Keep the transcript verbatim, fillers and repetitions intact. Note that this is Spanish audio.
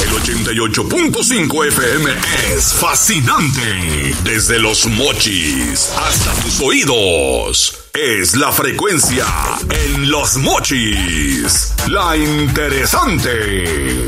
El ochenta y ocho punto cinco F M es fascinante. Desde Los Mochis hasta tus oídos. Es la frecuencia en Los Mochis. La interesante.